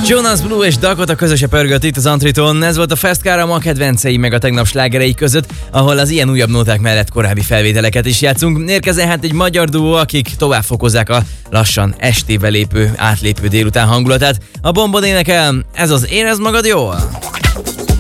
Jonas Blue és Dakota közöse pörgött itt az Antriton. Ez volt a Fast Car, a ma kedvencei meg a tegnap slágerei között, ahol az ilyen újabb nóták mellett korábbi felvételeket is játszunk. Érkezzen hát egy magyar duó, akik tovább fokozzák a lassan estébe átlépő délután hangulatát. A Bombon énekel, ez az Érezd magad jól!